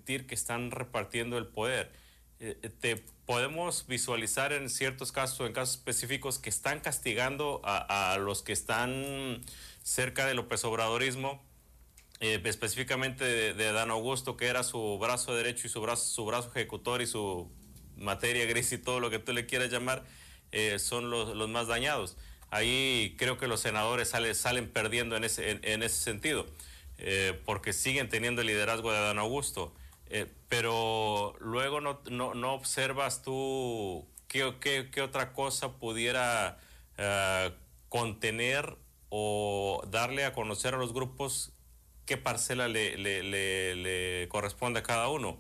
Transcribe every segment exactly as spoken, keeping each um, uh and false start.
sentir que están repartiendo el poder. Eh, te podemos visualizar en ciertos casos, en casos específicos, que están castigando a, a los que están cerca del López Obradorismo, eh, específicamente de, de Adán Augusto, que era su brazo derecho y su brazo, su brazo ejecutor y su materia gris y todo lo que tú le quieras llamar, eh, son los, los más dañados. Ahí creo que los senadores sale, salen perdiendo en ese, en, en ese sentido, eh, porque siguen teniendo el liderazgo de Adán Augusto. Eh, pero luego no, no, no observas tú qué, qué, qué otra cosa pudiera uh, contener o darle a conocer a los grupos qué parcela le, le, le, le corresponde a cada uno.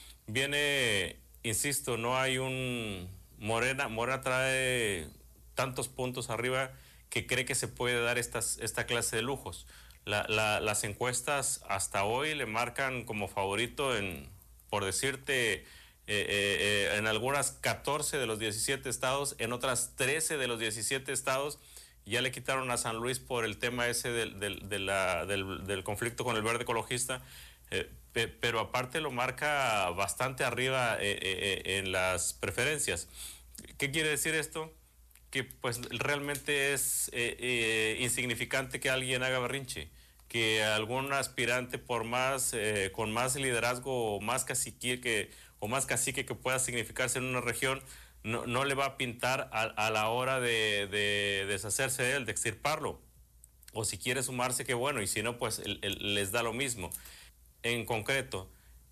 Viene, insisto, no hay un... Morena, Morena trae tantos puntos arriba que cree que se puede dar estas, esta clase de lujos. La, la, las encuestas hasta hoy le marcan como favorito en, por decirte, eh, eh, en algunas catorce de los diecisiete estados, en otras trece de los diecisiete estados. Ya le quitaron a San Luis por el tema ese del, del, de la, del, del conflicto con el Verde Ecologista, eh, pe, pero aparte lo marca bastante arriba eh, eh, en las preferencias. ¿Qué quiere decir esto? Que pues realmente es eh, eh, insignificante que alguien haga berrinche, que algún aspirante por más eh, con más liderazgo o más cacique que o más cacique que pueda significarse en una región no, no le va a pintar a, a la hora de, de deshacerse de él, de extirparlo, o si quiere sumarse, qué bueno, y si no, pues el, el, les da lo mismo. En concreto,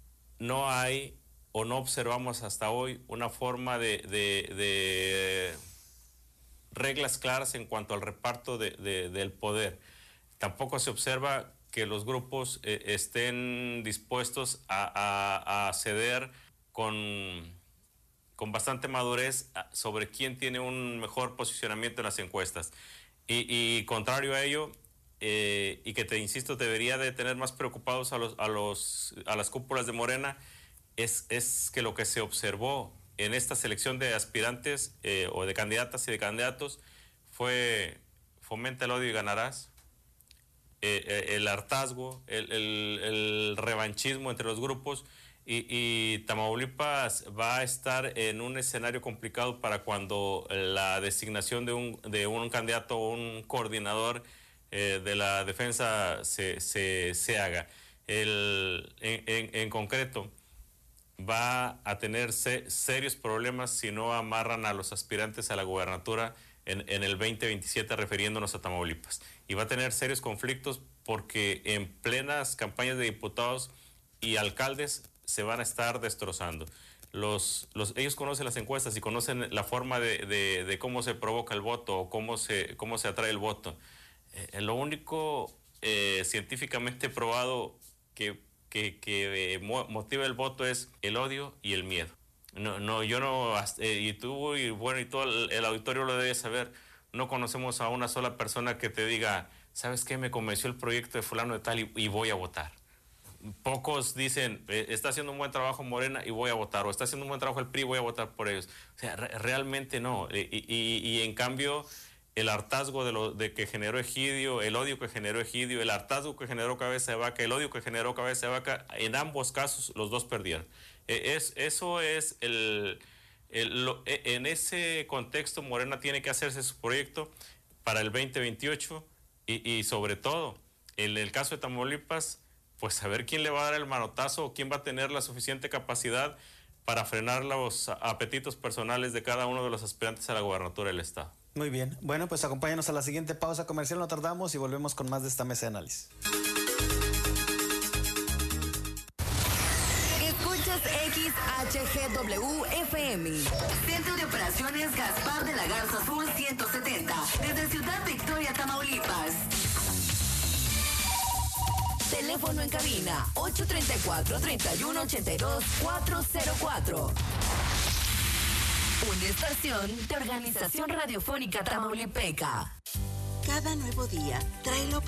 no hay o no observamos hasta hoy una forma de, de, de reglas claras en cuanto al reparto de, de, del poder. Tampoco se observa que los grupos eh, estén dispuestos a, a, a ceder con, con bastante madurez sobre quién tiene un mejor posicionamiento en las encuestas. Y, y contrario a ello, eh, y que te insisto, debería de tener más preocupados a, los, a, los, a las cúpulas de Morena, es, es que lo que se observó en esta selección de aspirantes eh, o de candidatas y de candidatos fue fomenta el odio y ganarás, eh, eh, el hartazgo, el, el, el revanchismo entre los grupos, y, y Tamaulipas va a estar en un escenario complicado para cuando la designación de un, de un candidato o un coordinador eh, de la defensa se, se, se haga. El, en, en, en concreto, va a tener se, serios problemas si no amarran a los aspirantes a la gubernatura en, en el veinte veintisiete, refiriéndonos a Tamaulipas. Y va a tener serios conflictos porque en plenas campañas de diputados y alcaldes se van a estar destrozando. Los, los, ellos conocen las encuestas y conocen la forma de, de, de cómo se provoca el voto o cómo se, cómo se atrae el voto. Eh, lo único eh, científicamente probado que que, que eh, motiva el voto es el odio y el miedo. No, no, yo no, eh, y tú, y bueno, y todo el, el auditorio lo debe saber, no conocemos a una sola persona que te diga, ¿sabes qué? Me convenció el proyecto de fulano de tal y, y voy a votar. Pocos dicen, eh, está haciendo un buen trabajo Morena y voy a votar, o está haciendo un buen trabajo el P R I y voy a votar por ellos. O sea, re realmente no. Y, y, y en cambio, el hartazgo de, lo, de que generó Egidio, el odio que generó Egidio, el hartazgo que generó Cabeza de Vaca, el odio que generó Cabeza de Vaca, en ambos casos los dos perdieron. Eh, es, eso es el, el lo, en ese contexto Morena tiene que hacerse su proyecto para el veinte veintiocho y, y sobre todo, en el caso de Tamaulipas, pues saber quién le va a dar el manotazo o quién va a tener la suficiente capacidad para frenar los apetitos personales de cada uno de los aspirantes a la gobernatura del estado. Muy bien. Bueno, pues acompáñanos a la siguiente pausa comercial, no tardamos y volvemos con más de esta mesa de análisis. Escuchas X H G W F M. Centro de Operaciones Gaspar de la Garza Sur ciento setenta. Desde Ciudad Victoria, Tamaulipas. Teléfono en cabina ocho tres cuatro, tres uno ocho dos, cuatro cero cuatro. Una estación de Organización Radiofónica Tamaulipeca. Cada nuevo día trae la oportunidad